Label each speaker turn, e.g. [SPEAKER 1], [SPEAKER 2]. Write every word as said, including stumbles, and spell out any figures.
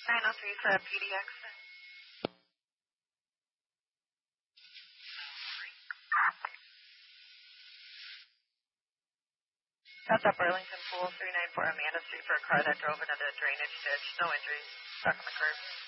[SPEAKER 1] nine oh three for a P D accident. That's up Burlington Pool, three nine four Amanda Street for a car that drove into the drainage ditch. No injuries. Stuck in the curb.